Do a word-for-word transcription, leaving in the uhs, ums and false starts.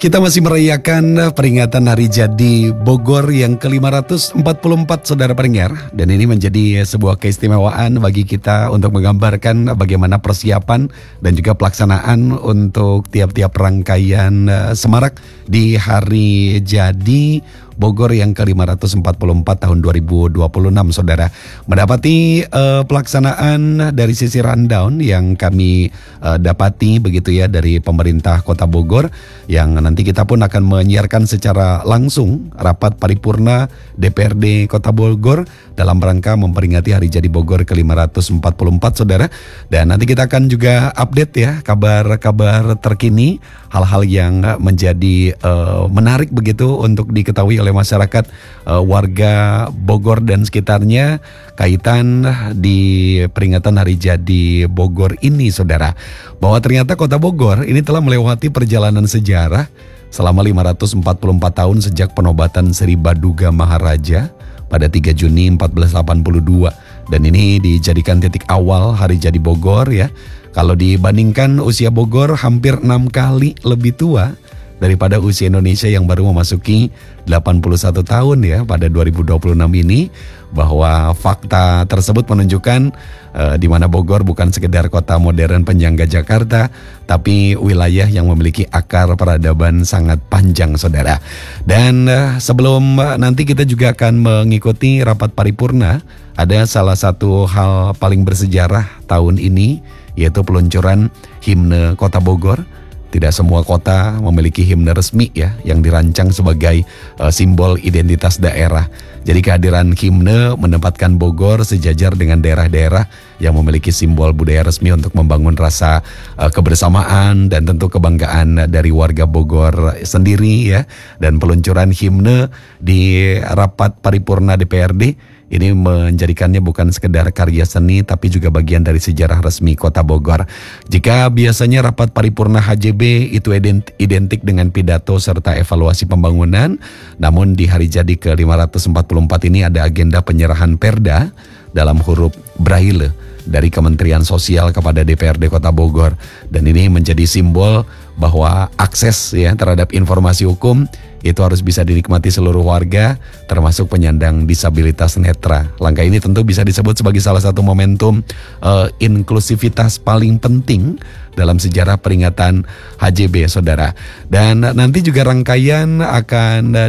Kita masih merayakan peringatan Hari Jadi Bogor yang ke lima ratus empat puluh empat, saudara pendengar. Dan ini menjadi sebuah keistimewaan bagi kita untuk menggambarkan bagaimana persiapan dan juga pelaksanaan untuk tiap-tiap rangkaian semarak di Hari Jadi Bogor yang ke lima ratus empat puluh empat tahun dua ribu dua puluh enam, saudara. Mendapati uh, pelaksanaan dari sisi rundown yang kami uh, dapati begitu ya dari pemerintah Kota Bogor, yang nanti kita pun akan menyiarkan secara langsung rapat paripurna D P R D Kota Bogor dalam rangka memperingati Hari Jadi Bogor ke lima ratus empat puluh empat, saudara. Dan nanti kita akan juga update ya kabar-kabar terkini, hal-hal yang menjadi uh, menarik begitu untuk diketahui oleh masyarakat uh, warga Bogor dan sekitarnya kaitan di peringatan Hari Jadi Bogor ini, saudara. Bahwa ternyata Kota Bogor ini telah melewati perjalanan sejarah selama lima ratus empat puluh empat tahun sejak penobatan Sri Baduga Maharaja pada tiga Juni seribu empat ratus delapan puluh dua. Dan ini dijadikan titik awal Hari Jadi Bogor ya. Kalau dibandingkan usia Bogor hampir enam kali lebih tua daripada usia Indonesia yang baru memasuki delapan puluh satu tahun ya pada dua ribu dua puluh enam ini, bahwa fakta tersebut menunjukkan uh, di mana Bogor bukan sekedar kota modern penyangga Jakarta, tapi wilayah yang memiliki akar peradaban sangat panjang, saudara. Dan uh, sebelum uh, nanti kita juga akan mengikuti rapat paripurna, ada salah satu hal paling bersejarah tahun ini, yaitu peluncuran himne Kota Bogor. Tidak semua kota memiliki himne resmi ya yang dirancang sebagai uh, simbol identitas daerah. Jadi kehadiran himne menempatkan Bogor sejajar dengan daerah-daerah yang memiliki simbol budaya resmi untuk membangun rasa uh, kebersamaan dan tentu kebanggaan dari warga Bogor sendiri ya. Dan peluncuran himne di rapat paripurna D P R D ini menjadikannya bukan sekedar karya seni, tapi juga bagian dari sejarah resmi Kota Bogor. Jika biasanya rapat paripurna H J B itu identik dengan pidato serta evaluasi pembangunan, namun di Hari Jadi ke lima ratus empat puluh empat ini ada agenda penyerahan perda dalam huruf Braille dari Kementerian Sosial kepada D P R D Kota Bogor. Dan ini menjadi simbol bahwa akses ya terhadap informasi hukum itu harus bisa dinikmati seluruh warga, termasuk penyandang disabilitas netra. Langkah ini tentu bisa disebut sebagai salah satu momentum uh, inklusivitas paling penting dalam sejarah peringatan H J B, saudara. Dan nanti juga rangkaian akan uh,